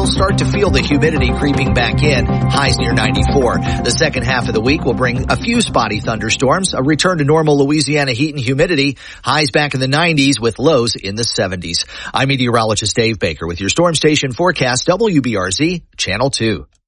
we'll start to feel the humidity creeping back in, highs near 94. The second half of the week will bring a few spotty thunderstorms, a return to normal Louisiana heat and humidity, highs back in the 90s with lows in the 70s. I'm meteorologist Dave Baker with your Storm Station forecast, WBRZ Channel 2.